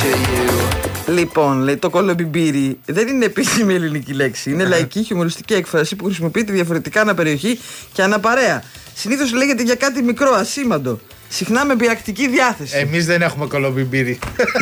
Λοιπόν, λέει, το κολομπιμπίρι δεν είναι επίσημη ελληνική λέξη. Είναι λαϊκή χιουμοριστική έκφραση που χρησιμοποιείται διαφορετικά ανά περιοχή και ανά παρέα. Συνήθως λέγεται για κάτι μικρό, ασήμαντο. Συχνά με πειρακτική διάθεση. Εμείς δεν έχουμε κολομπιμπίρι.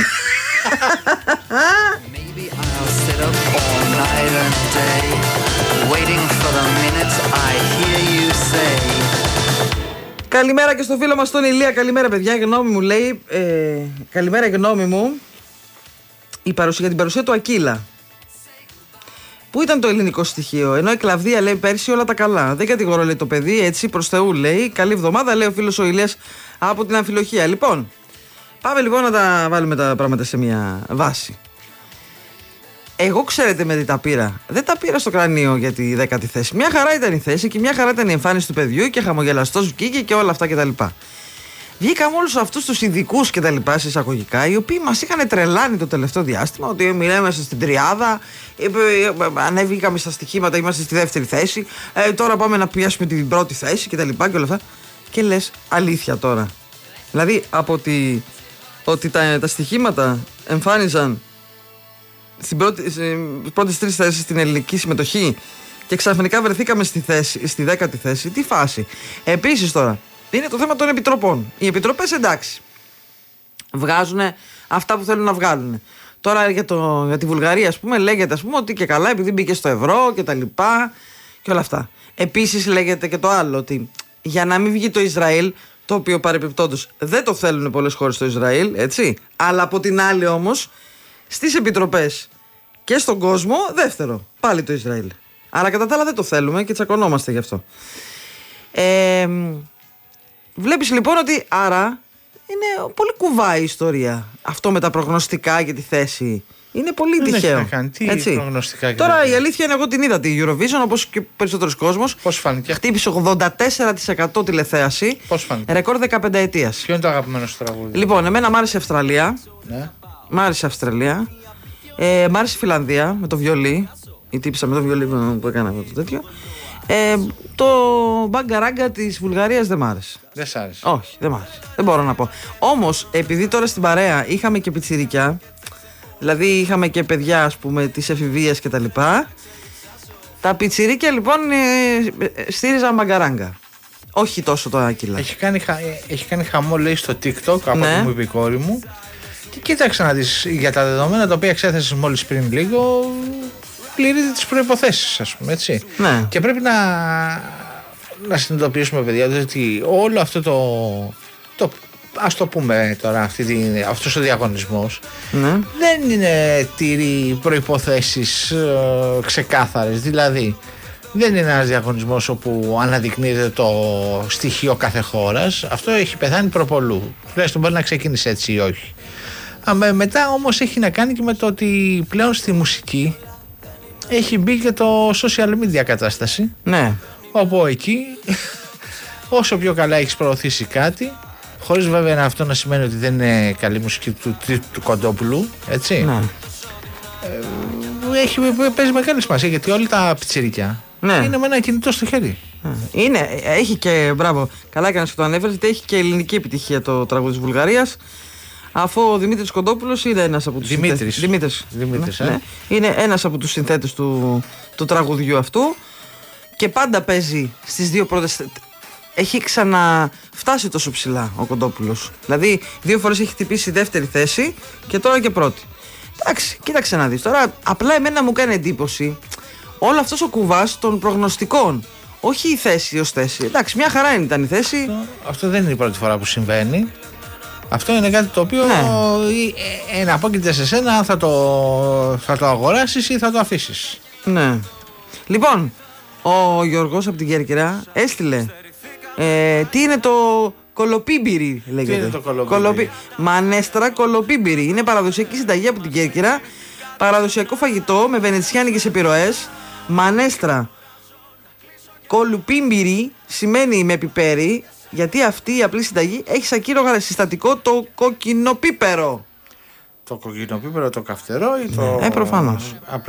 Καλημέρα και στο φίλο μας τον Ηλία. Καλημέρα, παιδιά. Γνώμη μου, λέει. Καλημέρα, γνώμη μου. Για την παρουσία του Ακύλα. Πού ήταν το ελληνικό στοιχείο? Ενώ η Κλαβδία λέει πέρσι όλα τα καλά. Δεν κατηγορώ, λέει, το παιδί, έτσι προς Θεού, λέει. Καλή εβδομάδα, λέει ο φίλος ο Ηλίας από την Αμφιλοχία. Λοιπόν, πάμε λοιπόν να τα βάλουμε τα πράγματα σε μια βάση. Εγώ, ξέρετε με τι τα πήρα? Δεν τα πήρα στο κρανίο για τη 10η θέση. Μια χαρά ήταν η θέση και μια χαρά ήταν η εμφάνιση του παιδιού και χαμογελαστός βγήκε και όλα αυτά κτλ. Βγήκα με όλους αυτούς τους ειδικούς και τα λοιπά, εισαγωγικά, οι οποίοι μας είχαν τρελάνει το τελευταίο διάστημα ότι μιλάμε στην τριάδα, ανέβηκαμε στα στοιχήματα, είμαστε στη δεύτερη θέση, τώρα πάμε να πιάσουμε την πρώτη θέση και τα λοιπά και όλα αυτά. Και λες, αλήθεια τώρα? Δηλαδή, από ότι τα στοιχήματα εμφάνιζαν στις πρώτες τρεις θέσεις στην ελληνική συμμετοχή και ξαφνικά βρεθήκαμε στη 10η θέση, τι φάση? Επίσης τώρα, είναι το θέμα των επιτροπών. Οι επιτροπές, εντάξει, βγάζουν αυτά που θέλουν να βγάλουν. Τώρα για τη Βουλγαρία, ας πούμε, λέγεται, ας πούμε, ότι και καλά επειδή μπήκε στο ευρώ και τα λοιπά και όλα αυτά. Επίσης λέγεται και το άλλο, ότι για να μην βγει το Ισραήλ, το οποίο παρεπιπτόντως δεν το θέλουν πολλές χώρες στο Ισραήλ, έτσι, αλλά από την άλλη όμως στις επιτροπές και στον κόσμο δεύτερο πάλι το Ισραήλ. Άρα κατά τα άλλα δεν το θέλουμε και τσακωνόμαστε γι' αυτό. Βλέπεις λοιπόν ότι άρα είναι πολύ κουβά η ιστορία. Αυτό με τα προγνωστικά για τη θέση είναι πολύ τυχαίο. Δεν έχει να κάνει. Τι προγνωστικά? Τώρα η αλήθεια είναι, εγώ την είδα τη Eurovision, όπως και περισσότερος κόσμος. Πώς φάνηκε? Χτύπησε 84% τηλεθέαση. Πώς φάνηκε? Ρεκόρ 15 ετίας. Ποιο είναι το αγαπημένο σου τραγούδι? Λοιπόν, εμένα μ' άρεσε η Αυστραλία. Ναι. Μ' άρεσε η Αυστραλία. Μ' άρεσε η Φιλανδία με το βιολί. Η τύπησα με το βιολί που έκανα αυτό το τέτοιο. Το μπαγκαράγκα της Βουλγαρίας δεν μ' άρεσε. Δεν σ' άρεσε? Όχι, δεν μ' άρεσε. Δεν μπορώ να πω. Όμως, επειδή τώρα στην παρέα είχαμε και πιτσιρικιά, δηλαδή είχαμε και παιδιά, ας πούμε, της εφηβείας και τα λοιπά, τα πιτσιρίκια λοιπόν στήριζαν μπαγκαράγκα. Όχι τόσο το Άκυλα. Έχει κάνει χαμό, λέει, στο TikTok, από ό,τι μου είπε η κόρη μου. Και κοίταξε να δεις, για τα δεδομένα τα οποία εξέθεσες μόλις πριν λίγο, πληρείται τις προϋποθέσεις, ας πούμε, έτσι. Ναι. Και πρέπει να συνειδητοποιήσουμε, παιδιά, ότι όλο αυτό το ας το πούμε τώρα, αυτός ο διαγωνισμός, ναι, δεν είναι τηρεί προϋποθέσεις ξεκάθαρες. Δηλαδή, δεν είναι ένας διαγωνισμός όπου αναδεικνύεται το στοιχείο κάθε χώρας. Αυτό έχει πεθάνει προπολού. Τουλάχιστον μπορεί να ξεκίνησε έτσι ή όχι. Μετά όμως έχει να κάνει και με το ότι πλέον στη μουσική έχει μπει και το social media κατάσταση. Ναι. Όπου εκεί όσο πιο καλά έχεις προωθήσει κάτι, χωρίς βέβαια αυτό να σημαίνει ότι δεν είναι καλή μουσική του Κοντόπουλου, έτσι, ναι, παίζει μεγάλη σημασία, γιατί όλα τα πιτσιρικιά, ναι, είναι με ένα κινητό στο χέρι. Έχει και, μπράβο, καλά έκανες και το ανέφερες, ότι έχει και ελληνική επιτυχία το τραγούδι της Βουλγαρίας, αφού ο Δημήτρης Κοντόπουλος είναι ένας από τους συνθέτες. Ναι, είναι ένας από τους συνθέτες του τραγουδιού αυτού και πάντα παίζει στις δύο πρώτες. Έχει ξαναφτάσει τόσο ψηλά ο Κοντόπουλος. Δηλαδή 2 φορές έχει χτυπήσει δεύτερη θέση και τώρα και πρώτη. Εντάξει, κοίταξε να δεις. Τώρα απλά εμένα μου κάνει εντύπωση όλο αυτός ο κουβάς των προγνωστικών. Όχι η θέση ως θέση. Εντάξει, μια χαρά ήταν η θέση. Αυτό δεν είναι η πρώτη φορά που συμβαίνει. Αυτό είναι κάτι το οποίο, ναι, απόκειται σε σένα αν θα το αγοράσεις ή θα το αφήσεις. Ναι. Λοιπόν, ο Γιώργος από την Κέρκυρα έστειλε τι είναι το κολοπίμπιρι, λέγεται. Τι είναι το κολοπίμπιρι? Μανέστρα κολοπίμπιρι. Είναι παραδοσιακή συνταγή από την Κέρκυρα. Παραδοσιακό φαγητό με βενετσιάνικες επιρροές. Μανέστρα κολοπίμπιρι σημαίνει με πιπέρι, γιατί αυτή η απλή συνταγή έχει σαν κύριο συστατικό το κοκκινοπίπερο. Το κοκκινοπίπερο, το καυτερό ή το... προφανώς.